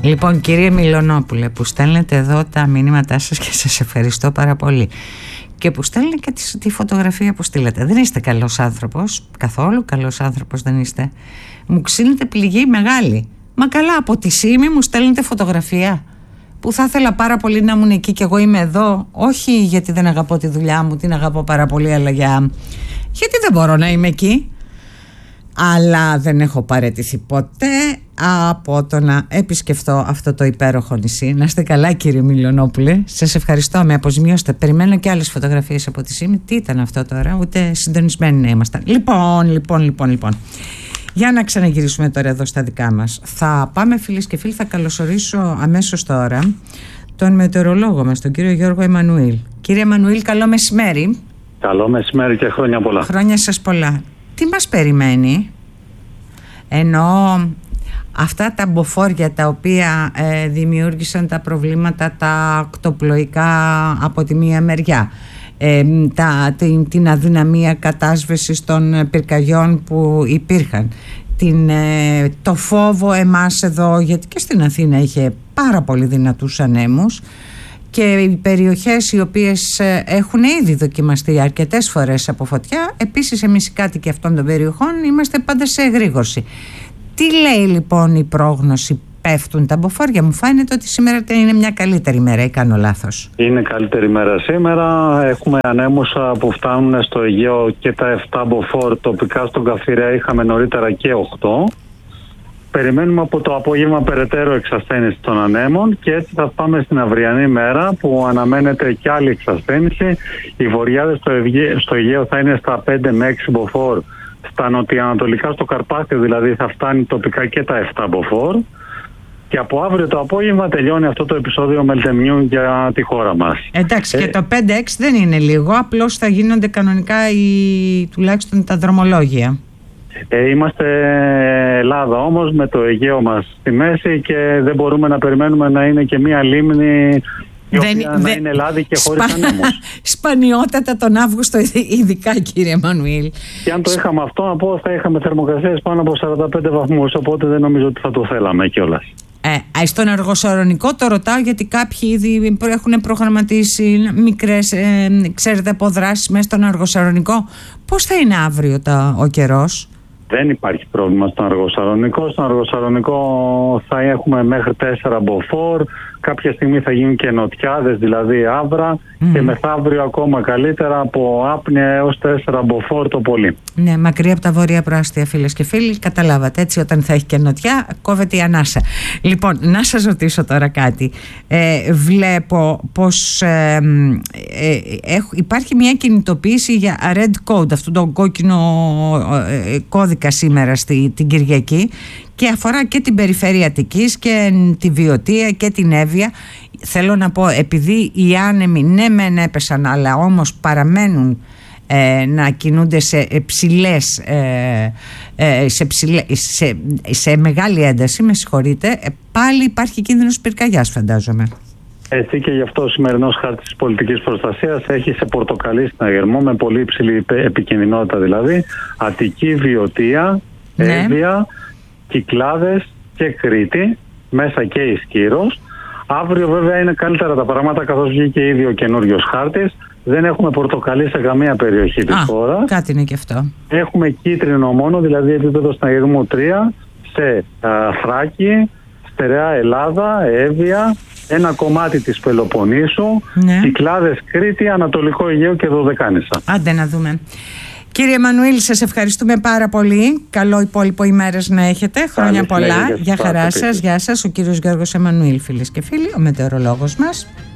Λοιπόν, κύριε Μιλονόπουλε, που στέλνετε εδώ τα μηνύματά σας και σας ευχαριστώ πάρα πολύ, και που στέλνετε και τη φωτογραφία που στείλατε. Δεν είστε καλός άνθρωπος, καθόλου καλός άνθρωπος δεν είστε. Μου ξύνετε πληγή μεγάλη. Μα καλά, από τη Σύμη μου στέλνετε φωτογραφία που θα ήθελα πάρα πολύ να ήμουν εκεί και εγώ είμαι εδώ. Όχι γιατί δεν αγαπώ τη δουλειά μου, την αγαπώ πάρα πολύ, αλλά γιατί δεν μπορώ να είμαι εκεί. Αλλά δεν έχω παραιτηθεί ποτέ από το να επισκεφτώ αυτό το υπέροχο νησί. Να είστε καλά, κύριε Μιλονόπουλε. Σας ευχαριστώ, με αποζημιώσετε. Περιμένω και άλλες φωτογραφίες από τη Σύμη. Τι ήταν αυτό τώρα, ούτε συντονισμένοι να ήμασταν. Λοιπόν. Για να ξαναγυρίσουμε τώρα εδώ στα δικά μας. Θα πάμε, φίλες και φίλοι, θα καλωσορίσω αμέσως τώρα τον μετεωρολόγο μας, τον κύριο Γιώργο Εμμανουήλ. Κύριε Εμμανουήλ, καλό μεσημέρι. Καλό μεσημέρι και χρόνια πολλά. Χρόνια σας πολλά. Τι μας περιμένει? Ενώ αυτά τα μποφόρια τα οποία δημιούργησαν τα προβλήματα τα ακτοπλοϊκά από τη μία μεριά, την αδυναμία κατάσβεσης των πυρκαγιών που υπήρχαν, το φόβο εμάς εδώ, γιατί και στην Αθήνα είχε πάρα πολύ δυνατούς ανέμους, και οι περιοχές οι οποίες έχουν ήδη δοκιμαστεί αρκετές φορές από φωτιά. Επίσης εμείς οι κάτοικοι αυτών των περιοχών είμαστε πάντα σε εγρήγορση. Τι λέει λοιπόν η πρόγνωση? Πέφτουν τα μποφόρια? Μου φαίνεται ότι σήμερα είναι μια καλύτερη μέρα, ή κάνω λάθος? Είναι καλύτερη μέρα σήμερα. Έχουμε ανέμους που φτάνουν στο Αιγαίο και τα 7 μποφόρ. Τοπικά στον Καφυρέα είχαμε νωρίτερα και 8. Περιμένουμε από το απόγευμα περαιτέρω εξασθένηση των ανέμων και έτσι θα πάμε στην αυριανή μέρα που αναμένεται και άλλη εξασθένηση. Οι βορειάδες στο Αιγαίο θα είναι στα 5 με 6 μποφόρ. Στα νοτιοανατολικά, στο Καρπάθιο δηλαδή, θα φτάνει τοπικά και τα 7 μποφόρ. Και από αύριο το απόγευμα τελειώνει αυτό το επεισόδιο μελτεμιού για τη χώρα μας. Εντάξει, και το 5-6 δεν είναι λίγο, απλώς θα γίνονται κανονικά τουλάχιστον τα δρομολόγια. Είμαστε Ελλάδα όμως, με το Αιγαίο μας στη μέση, και δεν μπορούμε να περιμένουμε να είναι και μία λίμνη η οποία να είναι λάδι και χωρίς ανέμους. Σπανιότατα τον Αύγουστο, ειδικά, κύριε Εμμανουήλ. Και αν το είχαμε αυτό, να πω, θα είχαμε θερμοκρασίες πάνω από 45 βαθμούς, οπότε δεν νομίζω ότι θα το θέλαμε κιόλας. Στον Αργοσαρονικό το ρωτάω γιατί κάποιοι ήδη έχουν προγραμματίσει μικρές, ξέρετε, αποδράσεις μέσα στον Αργοσαρονικό. Πώς θα είναι αύριο ο καιρός? Δεν υπάρχει πρόβλημα στον Αργοσαρονικό. Στον Αργοσαρονικό θα έχουμε μέχρι 4 μποφόρ. Κάποια στιγμή θα γίνουν και νοτιάδες, δηλαδή άβρα, και μεθαύριο ακόμα καλύτερα, από άπνοια έως 4 μποφόρ το πολύ. Ναι, μακριά από τα βόρεια προάστια, φίλες και φίλοι. Καταλάβατε, έτσι όταν θα έχει και νοτιά κόβεται η ανάσα. Λοιπόν, να σας ρωτήσω τώρα κάτι. Βλέπω πως υπάρχει μια κινητοποίηση για Red Code, αυτόν τον κόκκινο κώδικα σήμερα την Κυριακή, και αφορά και την περιφέρεια Αττικής και τη Βιωτία και την Εύβοια. Θέλω να πω, επειδή οι άνεμοι ναι μεν έπεσαν, αλλά όμως παραμένουν να κινούνται σε μεγάλη ένταση, με συγχωρείτε, πάλι υπάρχει κίνδυνος πυρκαγιάς, φαντάζομαι. Έτσι, και γι' αυτό ο σημερινός χάρτης της πολιτικής προστασίας έχει σε πορτοκαλί συναγερμό, με πολύ υψηλή επικινδυνότητα, δηλαδή Αττική, Βιωτία, Εύβοια, Κυκλάδες και Κρήτη, μέσα και Ισκύρος. Αύριο βέβαια είναι καλύτερα τα πράγματα, καθώς βγήκε ήδη ο καινούριος χάρτης. Δεν έχουμε πορτοκαλί σε καμία περιοχή της χώρας. Κάτι είναι και αυτό. Έχουμε κίτρινο μόνο, δηλαδή επίπεδο συναγερμού 3, σε Θράκη, Στερεά Ελλάδα, Εύβοια, ένα κομμάτι της Πελοποννήσου, Κυκλάδες, Κρήτη, Ανατολικό Αιγαίο και Δωδεκάνησα. Άντε να δούμε. Κύριε Εμμανουήλ, σας ευχαριστούμε πάρα πολύ. Καλό υπόλοιπο ημέρας να έχετε. Χρόνια πολλά. Γεια χαρά σας. Γεια σας. Ο κύριος Γιώργος Εμμανουήλ, φίλες και φίλοι, ο μετεωρολόγος μας.